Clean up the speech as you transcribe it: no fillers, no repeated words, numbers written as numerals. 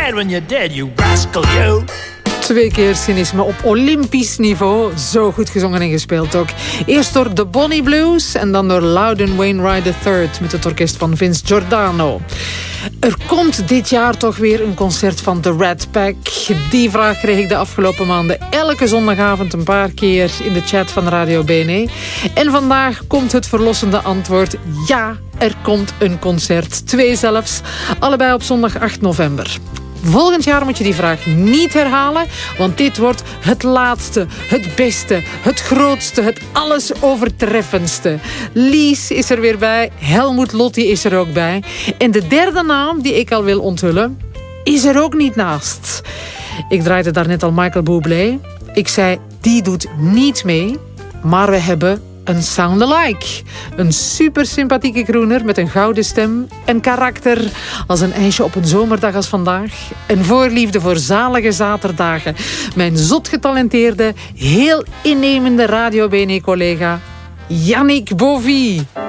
dead when you're dead, you rascal, you. 2 keer cynisme op olympisch niveau. Zo goed gezongen en gespeeld ook. Eerst door de Bonnie Blues en dan door Loudon Wainwright III met het orkest van Vince Giordano. Er komt dit jaar toch weer een concert van The Rat Pack. Die vraag kreeg ik de afgelopen maanden elke zondagavond een paar keer in de chat van Radio BNE. En vandaag komt het verlossende antwoord: ja, er komt een concert. 2 zelfs, allebei op zondag 8 november. Volgend jaar moet je die vraag niet herhalen, want dit wordt het laatste, het beste, het grootste, het alles overtreffendste. Lies is er weer bij, Helmut Lotti is er ook bij. En de derde naam die ik al wil onthullen, is er ook niet naast. Ik draaide daarnet al Michael Bublé. Ik zei, die doet niet mee, maar we hebben een sound-alike. Een super sympathieke groener met een gouden stem, een karakter als een ijsje op een zomerdag als vandaag, een voorliefde voor zalige zaterdagen. Mijn zot getalenteerde, heel innemende Radio BNE-collega Yannick Bovie.